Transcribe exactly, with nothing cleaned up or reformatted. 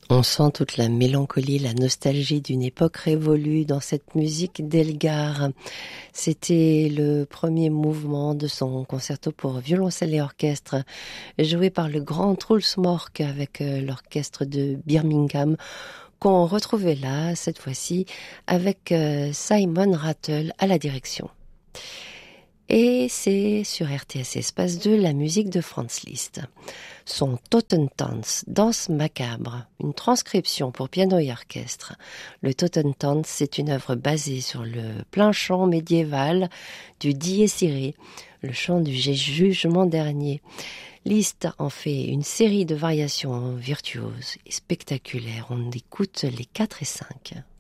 On sent toute la mélancolie, la nostalgie d'une époque révolue dans cette musique d'Elgar. C'était le premier mouvement de son concerto pour violoncelle et orchestre, joué par le grand Truls Mork avec l'orchestre de Birmingham, qu'on retrouvait là, cette fois-ci, avec Simon Rattle à la direction. Et c'est sur R T S Espace deux la musique de Franz Liszt. Son Totentanz, danse macabre, une transcription pour piano et orchestre. Le Totentanz, c'est une œuvre basée sur le plain chant médiéval du Dies Irae, le chant du jugement dernier. Liszt en fait une série de variations virtuoses et spectaculaires. On écoute les quatre et cinq.